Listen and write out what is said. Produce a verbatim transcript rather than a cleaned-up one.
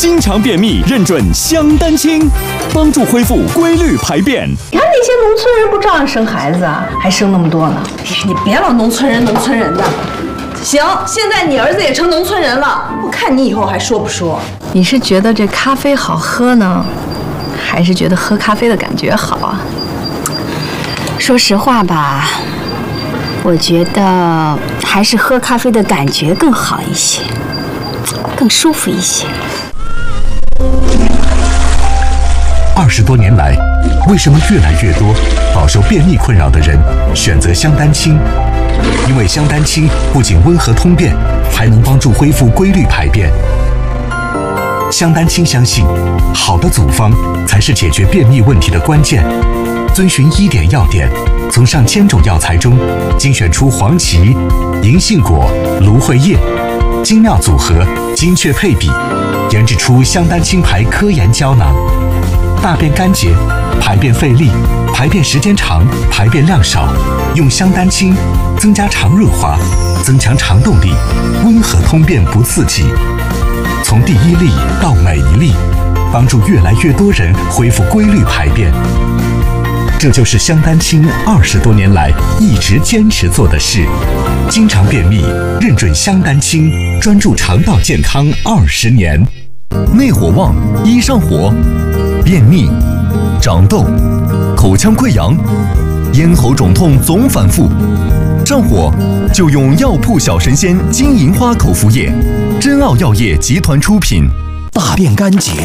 经常便秘，认准香丹清，帮助恢复规律排便。 你看那些农村人不照样生孩子啊，还生那么多呢？ 你别老农村人农村人的。行，现在你儿子也成农村人了，我看你以后还说不说。 你是觉得这咖啡好喝呢，还是觉得喝咖啡的感觉好啊？ 说实话吧，我觉得还是喝咖啡的感觉更好一些，更舒服一些。 二十多年来，为什么越来越多饱受便秘困扰的人选择香丹清？因为香丹清不仅温和通便，还能帮助恢复规律排便。香丹清相信，好的组方才是解决便秘问题的关键。遵循医典药典，从上千种药材中精选出黄芪、银杏果、芦荟叶，精妙组合，精确配比，研制出香丹清牌科研胶囊。大便干结、排便费力、排便时间长、排便量少，用香丹清增加肠润滑，增强肠动力，温和通便不刺激。从第一粒到每一粒，帮助越来越多人恢复规律排便。这就是香丹清二十多年来一直坚持做的事。经常便秘，认准香丹清，专注肠道健康二十年。 内火旺，一上火，便秘、长痘、口腔溃疡、咽喉肿痛总反复，上火就用药铺小神仙金银花口服液，真奥药业集团出品。 大便干结、